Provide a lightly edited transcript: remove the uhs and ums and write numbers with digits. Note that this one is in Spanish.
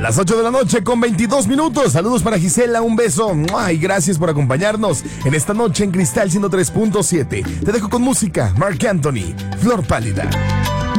Las 8 de la noche con 22 minutos. Saludos para Gisela, un beso. ¡Mua! Y gracias por acompañarnos en esta noche en Cristal 103.7. Te dejo con música. Marc Anthony, Flor Pálida.